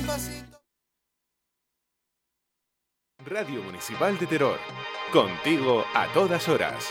Radio Municipal de Teror, contigo a todas horas.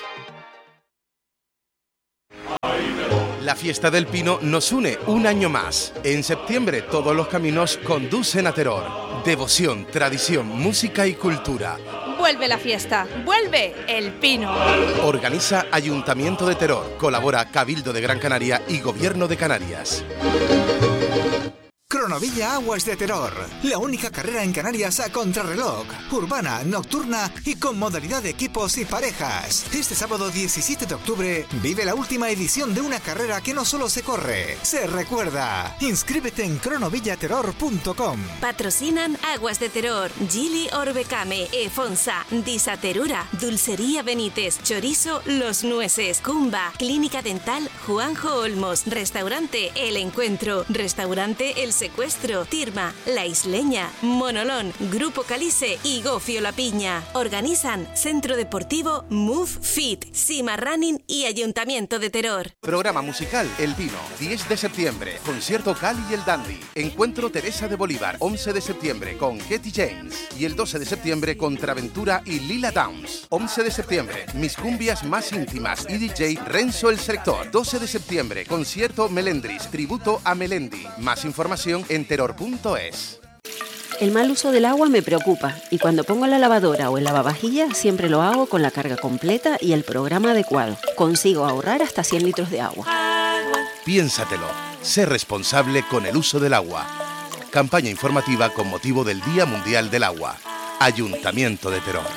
La Fiesta del Pino nos une un año más. En septiembre todos los caminos conducen a Teror. Devoción, tradición, música y cultura. Vuelve la fiesta, vuelve el Pino. Organiza Ayuntamiento de Teror, colabora Cabildo de Gran Canaria y Gobierno de Canarias. Cronovilla Aguas de Teror, la única carrera en Canarias a contrarreloj, urbana, nocturna y con modalidad de equipos y parejas. Este sábado 17 de octubre vive la última edición de una carrera que no solo se corre, se recuerda. Inscríbete en cronovillaterror.com. Patrocinan Aguas de Teror, Gili Orbecame, Efonsa, Disaterura, Dulcería Benítez, Chorizo Los Nueces, Cumba, Clínica Dental Juanjo Olmos, Restaurante El Encuentro, Restaurante El Secuestro, Tirma, La Isleña, Monolón, Grupo Calice y Gofio La Piña. Organizan Centro Deportivo Move Fit, Sima Running y Ayuntamiento de Teror. Programa musical El Pino, 10 de septiembre, concierto Cali y el Dandy. Encuentro Teresa de Bolívar, 11 de septiembre con Getty James. Y el 12 de septiembre Contraventura y Lila Downs. 11 de septiembre, Mis Cumbias Más Íntimas y DJ Renzo el Selector. 12 de septiembre, concierto Melendris, tributo a Melendi. Más información en terror.es. El mal uso del agua me preocupa y cuando pongo la lavadora o el lavavajillas siempre lo hago con la carga completa y el programa adecuado. Consigo ahorrar hasta 100 litros de agua. Piénsatelo. Sé responsable con el uso del agua. Campaña informativa con motivo del Día Mundial del Agua. Ayuntamiento de Teror.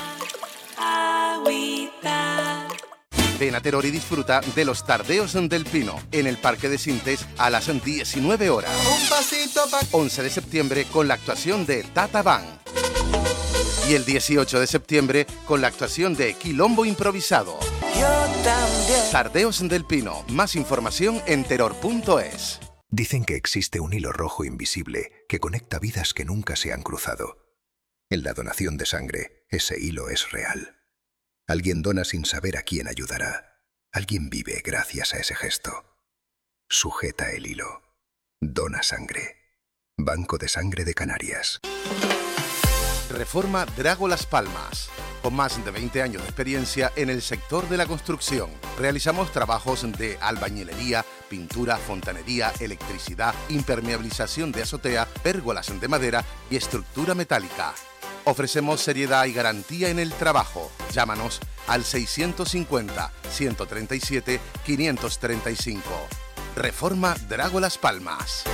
Ven a Teror y disfruta de los Tardeos del Pino en el Parque de Sintes a las 19 horas. 11 de septiembre con la actuación de Tata Band. Y el 18 de septiembre con la actuación de Quilombo Improvisado. Tardeos del Pino. Más información en terror.es. Dicen que existe un hilo rojo invisible que conecta vidas que nunca se han cruzado. En la donación de sangre, ese hilo es real. Alguien dona sin saber a quién ayudará. Alguien vive gracias a ese gesto. Sujeta el hilo. Dona sangre. Banco de Sangre de Canarias. Reforma Drago Las Palmas. Con más de 20 años de experiencia en el sector de la construcción. Realizamos trabajos de albañilería, pintura, fontanería, electricidad, impermeabilización de azotea, pérgolas de madera y estructura metálica. Ofrecemos seriedad y garantía en el trabajo. Llámanos al 650-137-535. Reforma Drago Las Palmas.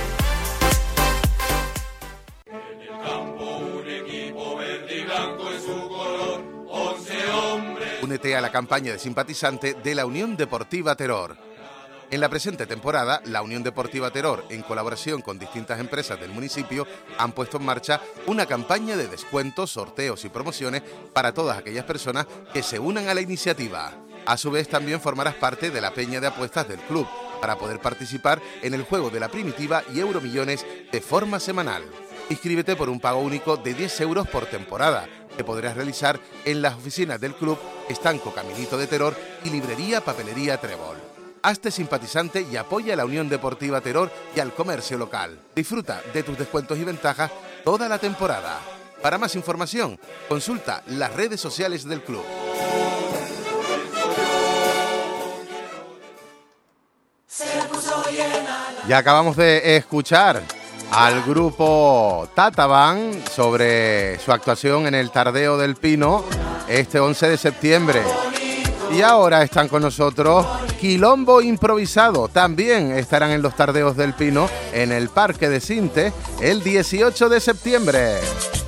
En el campo un equipo verde y blanco en su color, 11 hombres. Únete a la campaña de simpatizante de la Unión Deportiva Teror. En la presente temporada, la Unión Deportiva Teror, en colaboración con distintas empresas del municipio, han puesto en marcha una campaña de descuentos, sorteos y promociones para todas aquellas personas que se unan a la iniciativa. A su vez, también formarás parte de la peña de apuestas del club para poder participar en el juego de la primitiva y Euromillones de forma semanal. Inscríbete por un pago único de 10 euros por temporada, que podrás realizar en las oficinas del club Estanco Caminito de Teror y Librería Papelería Trébol. Hazte simpatizante y apoya a la Unión Deportiva Teror y al comercio local. Disfruta de tus descuentos y ventajas toda la temporada. Para más información, consulta las redes sociales del club. Ya acabamos de escuchar al grupo Tata Band sobre su actuación en el Tardeo del Pino este 11 de septiembre. Y ahora están con nosotros Quilombo Improvisado. También estarán en los Tardeos del Pino en el Parque de Sintes el 18 de septiembre.